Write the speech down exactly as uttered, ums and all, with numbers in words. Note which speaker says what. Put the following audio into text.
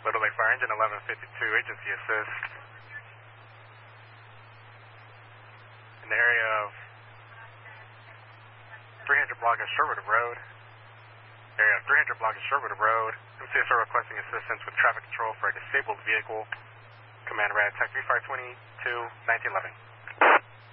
Speaker 1: Little Lake Fire Engine eleven fifty-two, agency assist. In the area of three hundred block of Sherwood Road. Area of three hundred block of Sherwood Road. M C S O requesting assistance with traffic control for a disabled vehicle. Command Rad Tech three five two two, nineteen eleven.